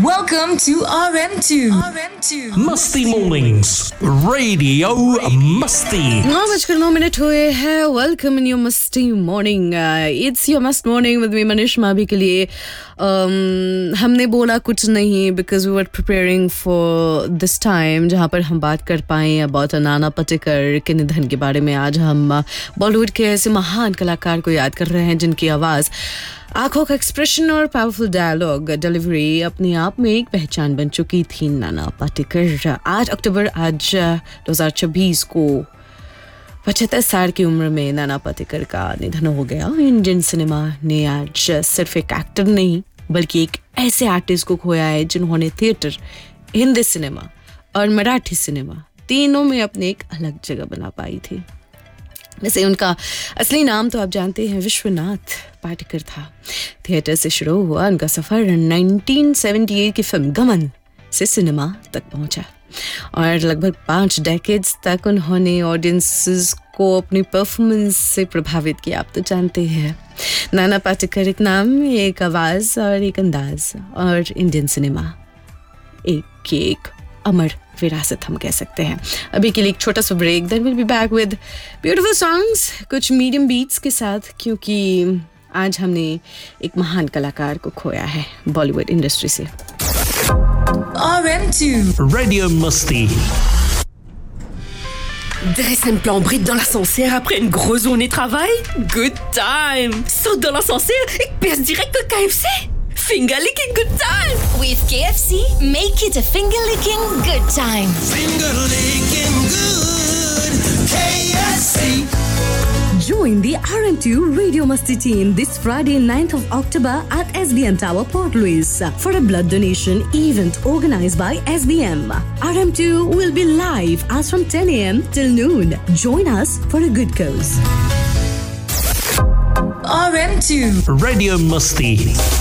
Welcome to RM2 Musty Mornings, Radio Musty. 9:09 हुए हैं. Welcome in your musty morning. It's your must morning with me Manishma. अभी के लिए हमने बोला कुछ नहीं because we were preparing for this time जहाँ पर हम बात कर पाएँ about नाना पाटेकर के निधन के बारे में. आज हम बॉलीवुड के ऐसे महान कलाकार को याद कर रहे हैं जिनकी आवाज़, आंखों का एक्सप्रेशन और पावरफुल डायलॉग डिलीवरी अपने आप में एक पहचान बन चुकी थी. नाना पाटेकर 8 अक्टूबर आज 2026 को 75 साल की उम्र में नाना पाटेकर का निधन हो गया. इंडियन सिनेमा ने आज सिर्फ एक एक्टर नहीं बल्कि एक ऐसे आर्टिस्ट को खोया है जिन्होंने थिएटर, हिंदी सिनेमा और मराठी सिनेमा तीनों में अपनी एक अलग जगह बना पाई थी. वैसे उनका असली नाम तो आप जानते हैं, विश्वनाथ पाटेकर था. थिएटर से शुरू हुआ उनका सफ़र 1978 की फिल्म गमन से सिनेमा तक पहुंचा और लगभग 5 डेकेड्स तक उन्होंने ऑडियंसेस को अपनी परफॉर्मेंस से प्रभावित किया. आप तो जानते हैं नाना पाटेकर एक नाम, एक आवाज़ और एक अंदाज, और इंडियन सिनेमा एक अमर विरासत हम कह सकते हैं. अभी के लिए एक छोटा सा break, then will be back with beautiful songs, कुछ मीडियम बीट्स के साथ, क्योंकि आज हमने एक महान कलाकार को खोया है बॉलीवुड इंडस्ट्री से. RM2 Radio Musty. Descends plan bride dans l'ascenseur après une grosse journée de travail? Good time! Saute dans l'ascenseur et passe direct au KFC! Finger licking good time! With KFC, make it a finger-licking good time. Finger licking good, KFC. Join the RM2 Radio Musty team this Friday 9th of October at SBM Tower, Port Louis for a blood donation event organized by SBM. RM2 will be live as from 10 a.m. till noon. Join us for a good cause. RM2 Radio Musty.